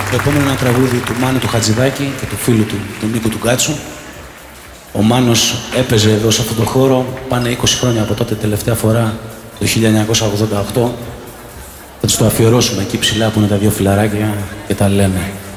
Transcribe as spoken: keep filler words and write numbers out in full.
Το επόμενο είναι ένα τραγούδι του Μάνου του Χατζηδάκη και του φίλου του, του Νίκου του Κάτσου. Ο Μάνος έπαιζε εδώ σε αυτόν τον χώρο, πάνε είκοσι χρόνια από τότε, τελευταία φορά το χίλια εννιακόσια ογδόντα οκτώ. Θα τους το αφιερώσουμε εκεί ψηλά που είναι τα δύο φιλαράκια και τα λένε.